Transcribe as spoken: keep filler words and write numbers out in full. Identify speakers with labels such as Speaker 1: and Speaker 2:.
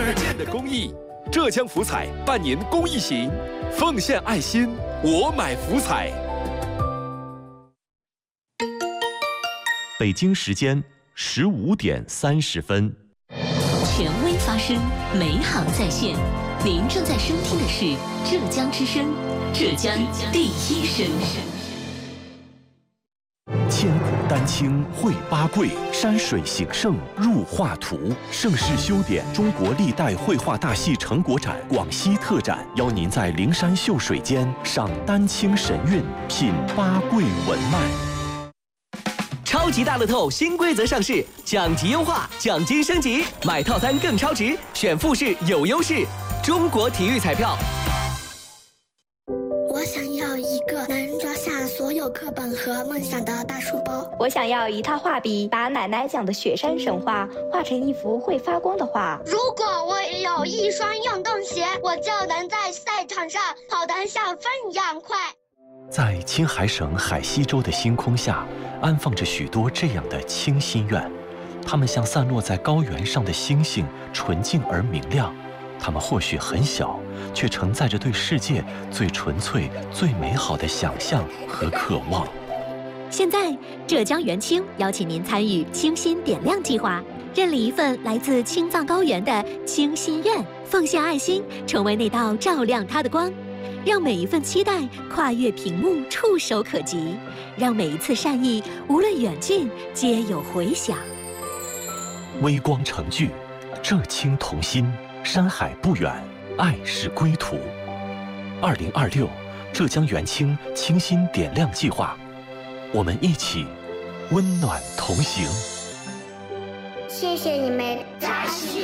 Speaker 1: 可见的公益。浙江福彩半年公益行，奉献爱心，我买福彩。
Speaker 2: 北京时间十五点三十分。
Speaker 3: 权威发声，美好在线。您正在收听的是浙江之声，浙江第一声。
Speaker 2: 千古丹青绘八桂，山水形胜入画图。盛世修典中国历代绘画大戏成果展广西特展，邀您在灵山秀水间赏丹青神韵，品八桂文脉。
Speaker 4: 超级大乐透新规则上市，奖级优化，奖金升级，买套餐更超值，选复式有优势。中国体育彩票。
Speaker 5: 我想要一个能装下所有课本和梦想的大书包。
Speaker 6: 我想要一套画笔，把奶奶讲的雪山神话画成一幅会发光的画。
Speaker 7: 如果我有一双运动鞋，我就能在赛场上跑得像风一样快。
Speaker 2: 在青海省海西州的星空下，安放着许多这样的清心愿，它们像散落在高原上的星星，纯净而明亮。它们或许很小，却承载着对世界最纯粹、最美好的想象和渴望。
Speaker 8: 现在，浙江元清邀请您参与清心点亮计划，认领一份来自青藏高原的清心愿，奉献爱心，成为那道照亮它的光，让每一份期待跨越屏幕，触手可及，让每一次善意，无论远近，皆有回响。
Speaker 2: 微光成炬，浙青同心。山海不远，爱是归途。二零二六，浙江元清清心点亮计划，我们一起温暖同行。
Speaker 7: 谢谢你们扎西。